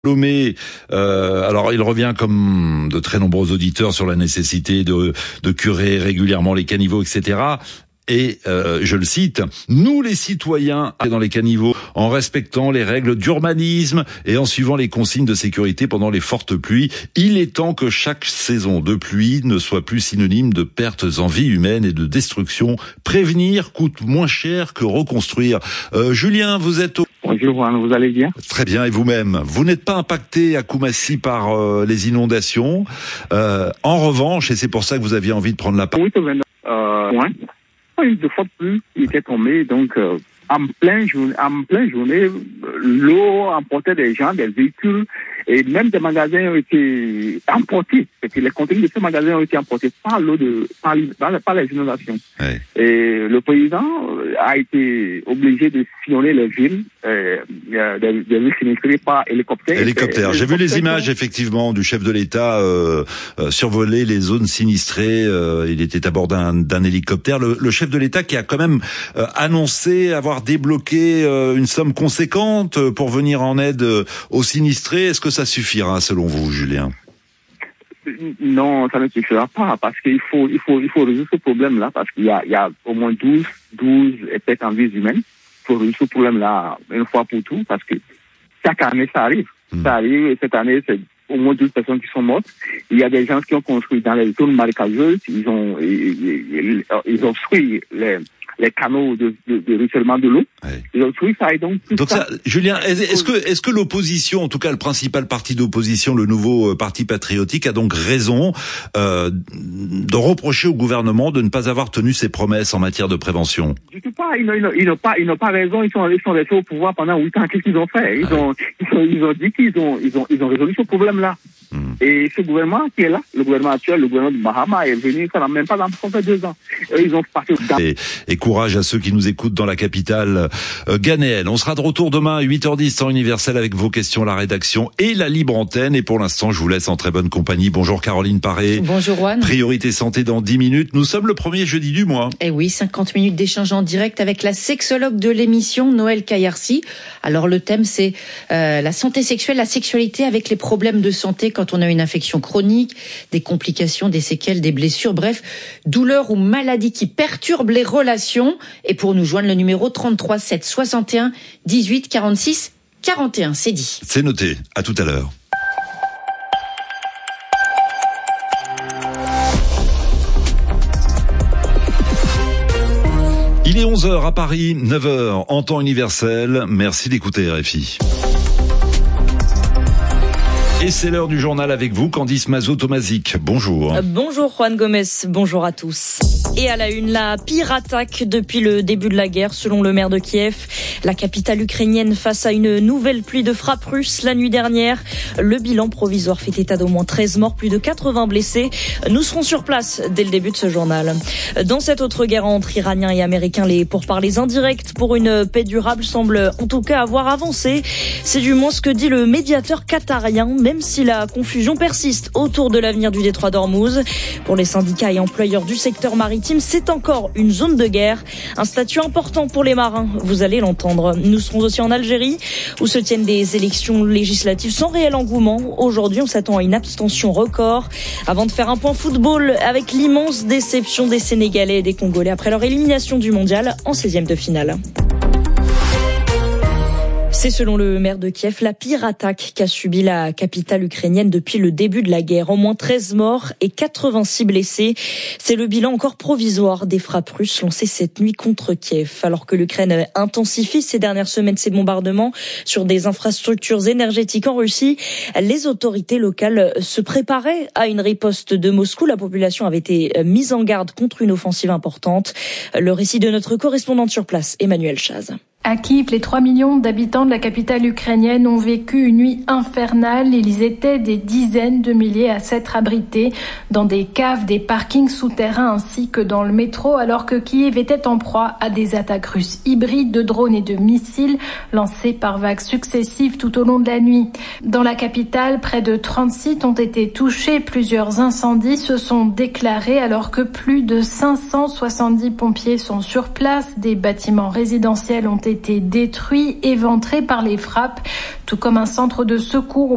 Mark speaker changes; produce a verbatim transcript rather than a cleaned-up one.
Speaker 1: Lomé, euh, alors il revient comme de très nombreux auditeurs sur la nécessité de, de curer régulièrement les caniveaux, et cetera. Et euh, je le cite, nous les citoyens dans les caniveaux en respectant les règles d'urbanisme et en suivant les consignes de sécurité pendant les fortes pluies, il est temps que chaque saison de pluie ne soit plus synonyme de pertes en vie humaine et de destruction. Prévenir coûte moins cher que reconstruire. Euh, Julien, vous êtes au...
Speaker 2: Bonjour Juan, vous allez bien?
Speaker 1: Très bien, et vous-même? Vous n'êtes pas impacté à Koumassi par euh, les inondations. Euh, en revanche, et c'est pour ça que vous aviez envie de prendre la parole.
Speaker 2: Oui, euh, ouais. Une de forte pluie qui était tombée, donc euh, en plein journée, en pleine journée, l'eau emportait des gens, des véhicules, et même des magasins ont été emportés. C'est que les contenus de ces magasins ont été emportés par l'eau de, par, par les inondations. Ouais. Et le président a été obligé de sillonner les villes, euh, des, des villes sinistrées par hélicoptère.
Speaker 1: Hélicoptère. J'ai vu les images effectivement du chef de l'État euh, euh, survoler les zones sinistrées. Euh, il était à bord d'un, d'un hélicoptère. Le, le chef de l'État qui a quand même euh, annoncé avoir débloqué euh, une somme conséquente pour venir en aide euh, aux sinistrés. Est-ce que ça suffira selon vous, Julien?
Speaker 2: Non, ça ne suffira pas parce qu'il faut, il faut, il faut résoudre ce problème-là parce qu'il y a, il y a au moins douze, douze pertes en vie humaine. Il faut résoudre ce problème-là une fois pour tout parce que chaque année ça arrive. Mmh. Ça arrive et cette année c'est au moins douze personnes qui sont mortes. Il y a des gens qui ont construit dans les zones marécageuses. Ils ont, ils, ils, ils ont obstrué les, les canaux de, de, de ruissellement de l'eau. Ouais. Ils ont obstrué ça et donc.
Speaker 1: Donc ça, ça Julien, est, est-ce que, est-ce que l'opposition, en tout cas le principal parti d'opposition, le nouveau parti patriotique, a donc raison euh, de reprocher au gouvernement de ne pas avoir tenu ses promesses en matière de prévention?
Speaker 2: Je sais pas, ils n'ont, ils n'ont pas, ils n'ont pas raison. Ils sont, ils sont restés au pouvoir pendant huit ans. Qu'est-ce qu'ils ont fait? Ils ouais. ont, ils ont, ils ont dit qu'ils ont, ils ont, ils ont résolu ce problème-là. Hum. Et ce gouvernement qui est là, le gouvernement actuel, le gouvernement de Mahama est venu, ça n'a même pas fait deux ans. Et ils ont passé
Speaker 1: et, et courage à ceux qui nous écoutent dans la capitale euh, ghanéenne. On sera de retour demain à huit heures dix, temps universel, avec vos questions, la rédaction et la libre antenne. Et pour l'instant, je vous laisse en très bonne compagnie. Bonjour Caroline Paré.
Speaker 3: Bonjour Juan.
Speaker 1: Priorité santé dans dix minutes. Nous sommes le premier jeudi du mois.
Speaker 3: Eh oui, cinquante minutes d'échange en direct avec la sexologue de l'émission, Noël Kayarsi. Alors le thème, c'est euh, la santé sexuelle, la sexualité avec les problèmes de santé quand on a une infection chronique, des complications, des séquelles, des blessures, bref, douleurs ou maladies qui perturbent les relations. Et pour nous joindre, le numéro trente-trois sept soixante et un dix-huit quarante-six quarante et un, c'est dit.
Speaker 1: C'est noté. À tout à l'heure. Il est onze heures à Paris, neuf heures en temps universel. Merci d'écouter R F I. Et c'est l'heure du journal avec vous, Candice Mazot-Tomazic. Bonjour.
Speaker 4: Bonjour Juan Gomez, bonjour à tous. Et à la une, la pire attaque depuis le début de la guerre, selon le maire de Kiev. La capitale ukrainienne face à une nouvelle pluie de frappes russes la nuit dernière. Le bilan provisoire fait état d'au moins treize morts, plus de quatre-vingts blessés. Nous serons sur place dès le début de ce journal. Dans cette autre guerre entre Iraniens et Américains, les pourparlers indirects pour une paix durable semblent en tout cas avoir avancé. C'est du moins ce que dit le médiateur qatarien, même si la confusion persiste autour de l'avenir du détroit d'Ormuz. Pour les syndicats et employeurs du secteur maritime, c'est encore une zone de guerre. Un statut important pour les marins, vous allez l'entendre. Nous serons aussi en Algérie, où se tiennent des élections législatives sans réel engouement. Aujourd'hui, on s'attend à une abstention record. Avant de faire un point football, avec l'immense déception des Sénégalais et des Congolais après leur élimination du mondial en seizième de finale. C'est selon le maire de Kiev la pire attaque qu'a subie la capitale ukrainienne depuis le début de la guerre. Au moins treize morts et quatre-vingt-six blessés. C'est le bilan encore provisoire des frappes russes lancées cette nuit contre Kiev. Alors que l'Ukraine intensifie ces dernières semaines ses bombardements sur des infrastructures énergétiques en Russie, les autorités locales se préparaient à une riposte de Moscou. La population avait été mise en garde contre une offensive importante. Le récit de notre correspondante sur place, Emmanuel Chaz.
Speaker 5: À Kiev, les trois millions d'habitants de la capitale ukrainienne ont vécu une nuit infernale. Ils étaient des dizaines de milliers à s'être abrités dans des caves, des parkings souterrains ainsi que dans le métro, alors que Kiev était en proie à des attaques russes hybrides de drones et de missiles lancés par vagues successives tout au long de la nuit. Dans la capitale, près de trente sites ont été touchés. Plusieurs incendies se sont déclarés alors que plus de cinq cent soixante-dix pompiers sont sur place. Des bâtiments résidentiels ont été été détruits, éventrés par les frappes, tout comme un centre de secours